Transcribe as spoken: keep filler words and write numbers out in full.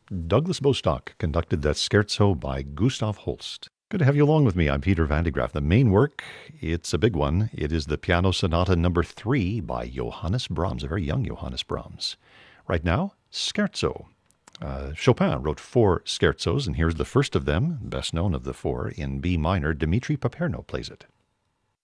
Douglas Bostock conducted that scherzo by Gustav Holst. Good to have you along with me. I'm Peter Van de Graaff. The main work, it's a big one. It is the Piano Sonata number three by Johannes Brahms, a very young Johannes Brahms. Right now, scherzo. Uh, Chopin wrote four scherzos, and here's the first of them, best known of the four, in B minor. Dmitri Paperno plays it.